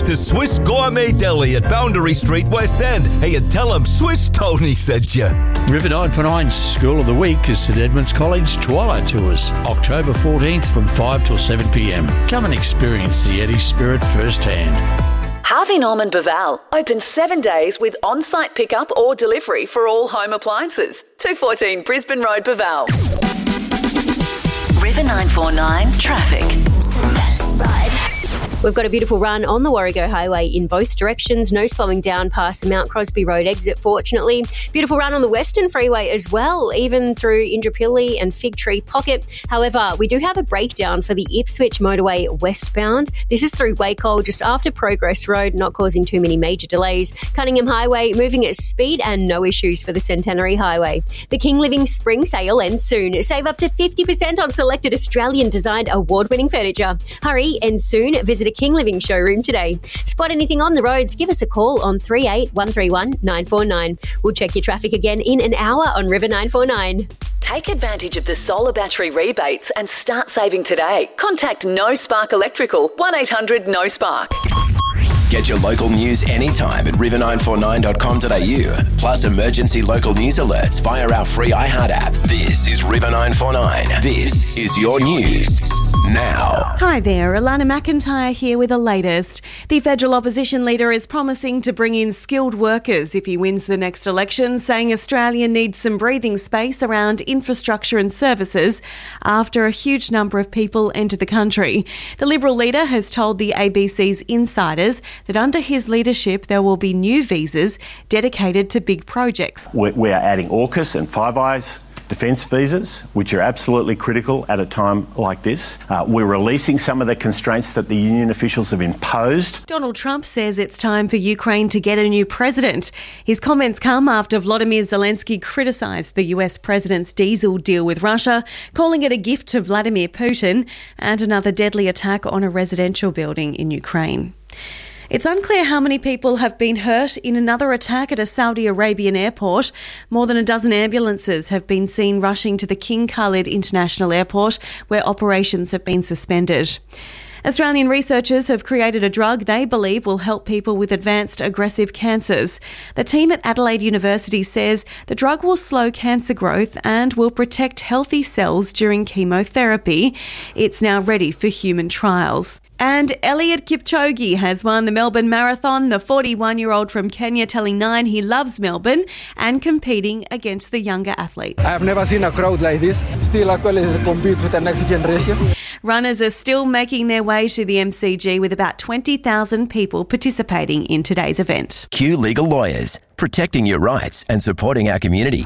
to Swiss Gourmet Deli at Boundary Street, West End. Hey, and tell them Swiss Tony sent you. River 949's School of the Week is St Edmunds College Twilight Tours, October 14th from 5 till 7 p.m. Come and experience the Eddie spirit firsthand. Harvey Norman Baval open 7 days with on-site pickup or delivery for all home appliances. 214 Brisbane Road, Baval. River 949 traffic. We've got a beautiful run on the Warrego Highway in both directions. No slowing down past the Mount Crosby Road exit, fortunately. Beautiful run on the Western Freeway as well, even through Indooroopilly and Fig Tree Pocket. However, we do have a breakdown for the Ipswich motorway westbound. This is through Wacol just after Progress Road, not causing too many major delays. Cunningham Highway moving at speed and no issues for the Centenary Highway. The King Living Spring Sale ends soon. Save up to 50% on selected Australian-designed award-winning furniture. Hurry, ends soon. Visit a King Living showroom today. Spot anything on the roads, give us a call on 38131949. 949. We'll check your traffic again in an hour on River 949. Take advantage of the solar battery rebates and start saving today. Contact No Spark Electrical, 1800-NO-SPARK. Get your local news anytime at river949.com.au. Plus emergency local news alerts via our free iHeart app. This is River 949. This is your news now. Hi there, Alana McIntyre here with the latest. The federal opposition leader is promising to bring in skilled workers if he wins the next election, saying Australia needs some breathing space around infrastructure and services after a huge number of people enter the country. The Liberal leader has told the ABC's Insiders that under his leadership there will be new visas dedicated to big projects. We are adding AUKUS and Five Eyes defence visas, which are absolutely critical at a time like this. We're releasing some of the constraints that the union officials have imposed. Donald Trump says it's time for Ukraine to get a new president. His comments come after Volodymyr Zelensky criticised the US president's diesel deal with Russia, calling it a gift to Vladimir Putin and another deadly attack on a residential building in Ukraine. It's unclear how many people have been hurt in another attack at a Saudi Arabian airport. More than a dozen ambulances have been seen rushing to the King Khalid International Airport, where operations have been suspended. Australian researchers have created a drug they believe will help people with advanced aggressive cancers. The team at Adelaide University says the drug will slow cancer growth and will protect healthy cells during chemotherapy. It's now ready for human trials. And Eliud Kipchoge has won the Melbourne Marathon, the 41-year-old from Kenya telling Nine he loves Melbourne and competing against the younger athletes. I've never seen a crowd like this. Still actually compete with the next generation. Runners are still making their way to the MCG with about 20,000 people participating in today's event. Q Legal Lawyers, protecting your rights and supporting our community.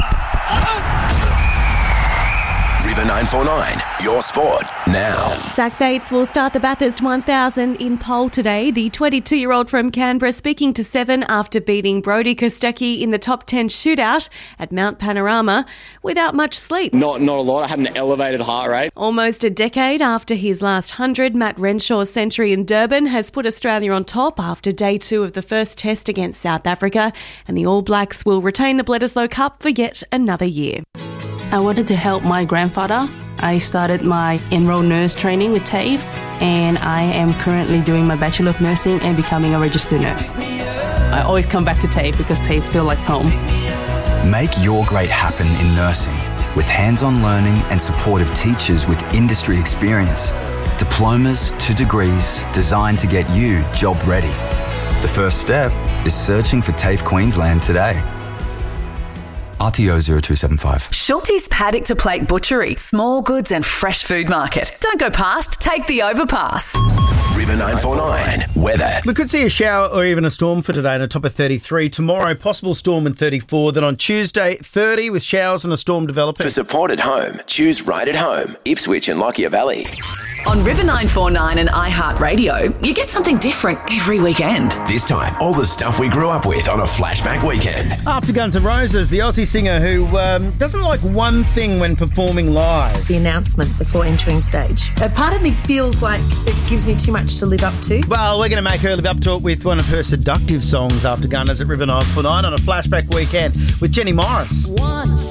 River 949, your sport now. Zach Bates will start the Bathurst 1000 in pole today. The 22-year-old from Canberra speaking to Seven after beating Brodie Kostecki in the top 10 shootout at Mount Panorama without much sleep. Not a lot. I had an elevated heart rate. Almost a decade after his last 100, Matt Renshaw's century in Durban has put Australia on top after day 2 of the first test against South Africa, and the All Blacks will retain the Bledisloe Cup for yet another year. I wanted to help my grandfather. I started my enrolled nurse training with TAFE, and I am currently doing my Bachelor of Nursing and becoming a registered nurse. I always come back to TAFE because TAFE feels like home. Make your great happen in nursing with hands-on learning and supportive teachers with industry experience. Diplomas to degrees designed to get you job ready. The first step is searching for TAFE Queensland today. RTO 0275. Schulte's Paddock to Plate Butchery, small goods and fresh food market. Don't go past, take the overpass. River 949, weather. We could see a shower or even a storm for today, and a top of 33. Tomorrow, possible storm and 34. Then on Tuesday, 30 with showers and a storm developing. For support at home, choose Right at Home, Ipswich and Lockyer Valley. On River 949 and iHeartRadio, you get something different every weekend. This time, all the stuff we grew up with on a flashback weekend. After Guns N' Roses, the Aussie singer who doesn't like one thing when performing live. The announcement before entering stage. A part of me feels like it gives me too much to live up to. Well, we're going to make her live up to it with one of her seductive songs after Gunners at River 949 on a flashback weekend with Jenny Morris.